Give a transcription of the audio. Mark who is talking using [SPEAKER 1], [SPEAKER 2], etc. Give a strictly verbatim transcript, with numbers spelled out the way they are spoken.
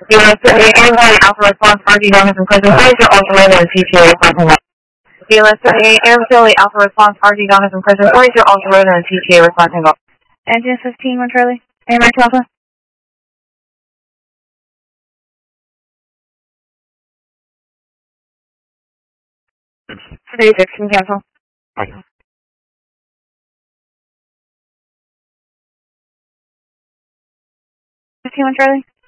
[SPEAKER 1] Kilo seventy-eight, Airborne Alpha Response, R G Dominant from Crescent. What is your ultra radar and T T A response hang up? Kilo seventy-eight, Airborne Alpha Response, R G Dominant from Crescent. What is your ultra radar and T T A response hang up?
[SPEAKER 2] Engine fifteen, one Charlie. A M I to Alpha. thirty-six, can cancel.
[SPEAKER 3] Okay.
[SPEAKER 2] fifteen, one Charlie.